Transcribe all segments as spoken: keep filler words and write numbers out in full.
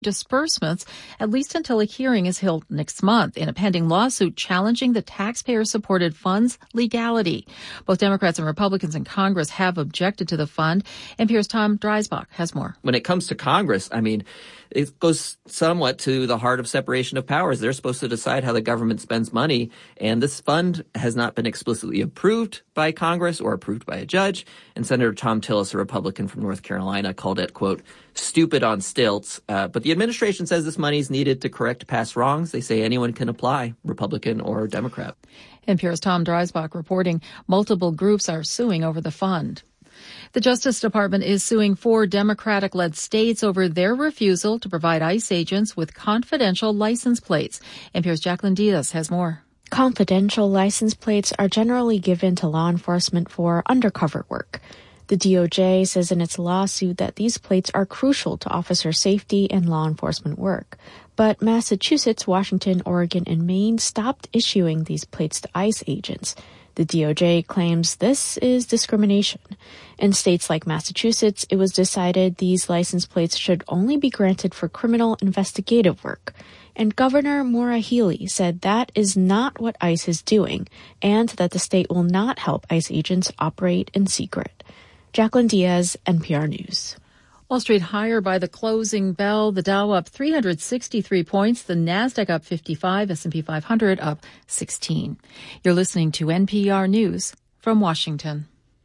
disbursements, at least until a hearing is held next month in a pending lawsuit challenging the taxpayer-supported fund's legality. Both Democrats and Republicans in Congress have objected to the fund. N P R's Tom Dreisbach has more. When it comes to Congress, I mean, it goes somewhat to the heart of separation of powers. They're supposed to decide how the government spends money, and this fund has not been explicitly approved by Congress or approved by a judge. And Senator Thom Tillis, a Republican from North Carolina, called it, quote, stupid on stilts. Uh, but the administration says this money is needed to correct past wrongs. They say anyone can apply, Republican or Democrat. N P R's Tom Dreisbach reporting multiple groups are suing over the fund. The Justice Department is suing four Democratic-led states over their refusal to provide ICE agents with confidential license plates. N P R's Jacqueline Diaz has more. Confidential license plates are generally given to law enforcement for undercover work. The D O J says in its lawsuit that these plates are crucial to officer safety and law enforcement work. But Massachusetts, Washington, Oregon, and Maine stopped issuing these plates to ICE agents. The D O J claims this is discrimination. In states like Massachusetts, it was decided these license plates should only be granted for criminal investigative work. And Governor Maura Healey said that is not what ICE is doing, and that the state will not help ICE agents operate in secret. Jacqueline Diaz, N P R News. Wall Street higher by the closing bell. The Dow up three hundred sixty-three points. The Nasdaq up fifty-five. S and P five hundred up sixteen. You're listening to N P R News from Washington.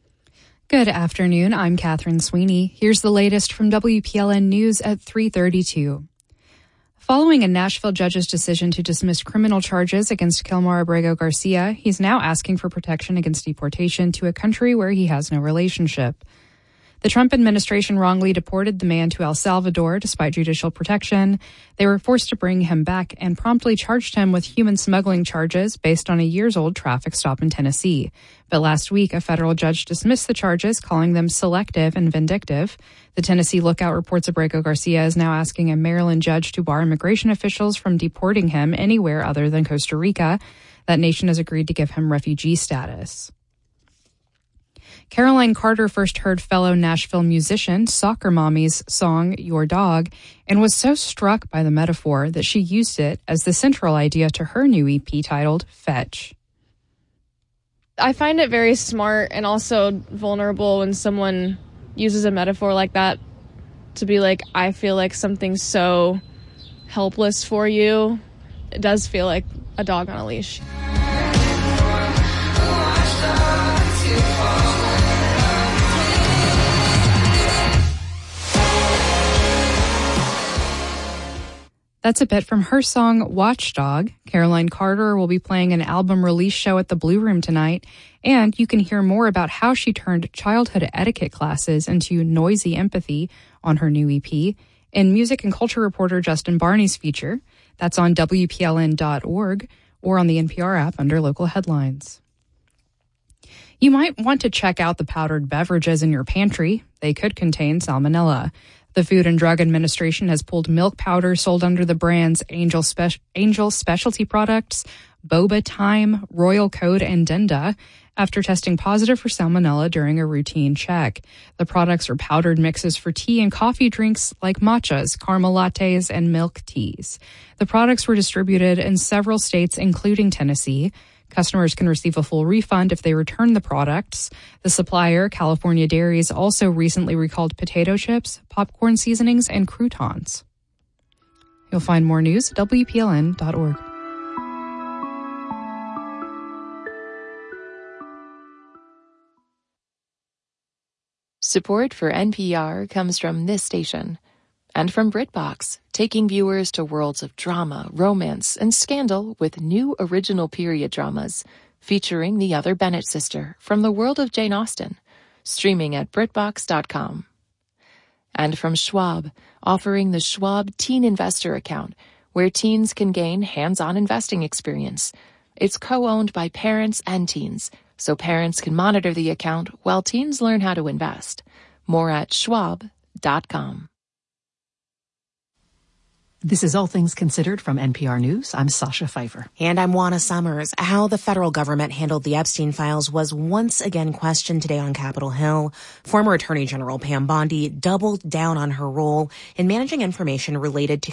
Good afternoon. I'm Catherine Sweeney. Here's the latest from W P L N News at three thirty-two. Following a Nashville judge's decision to dismiss criminal charges against Kilmar Abrego Garcia, he's now asking for protection against deportation to a country where he has no relationship. The Trump administration wrongly deported the man to El Salvador despite judicial protection. They were forced to bring him back and promptly charged him with human smuggling charges based on a years-old traffic stop in Tennessee. But last week, a federal judge dismissed the charges, calling them selective and vindictive. The Tennessee Lookout reports Abrego Garcia is now asking a Maryland judge to bar immigration officials from deporting him anywhere other than Costa Rica. That nation has agreed to give him refugee status. Caroline Carter first heard fellow Nashville musician Soccer Mommy's song Your Dog and was so struck by the metaphor that she used it as the central idea to her new E P titled Fetch. I find it very smart and also vulnerable when someone uses a metaphor like that to be like, I feel like something's so helpless for you. It does feel like a dog on a leash. That's a bit from her song Watchdog. Caroline Carter will be playing an album release show at the Blue Room tonight, and you can hear more about how she turned childhood etiquette classes into noisy empathy on her new E P in music and culture reporter Justin Barney's feature. That's on W P L N dot org or on the N P R app under local headlines. You might want to check out the powdered beverages in your pantry. They could contain salmonella. The Food and Drug Administration has pulled milk powder sold under the brands Angel, Spe- Angel Specialty Products, Boba Time, Royal Code, and Denda after testing positive for salmonella during a routine check. The products are powdered mixes for tea and coffee drinks like matchas, caramel lattes, and milk teas. The products were distributed in several states, including Tennessee. Customers can receive a full refund if they return the products. The supplier, California Dairies, also recently recalled potato chips, popcorn seasonings, and croutons. You'll find more news at W P L N dot org. Support for N P R comes from this station and from BritBox, taking viewers to worlds of drama, romance, and scandal with new original period dramas featuring the other Bennett sister from the world of Jane Austen, streaming at BritBox dot com. And from Schwab, offering the Schwab Teen Investor Account, where teens can gain hands-on investing experience. It's co-owned by parents and teens, so parents can monitor the account while teens learn how to invest. More at Schwab dot com. This is All Things Considered from N P R News. I'm Sasha Pfeiffer. And I'm Juana Summers. How the federal government handled the Epstein files was once again questioned today on Capitol Hill. Former Attorney General Pam Bondi doubled down on her role in managing information related to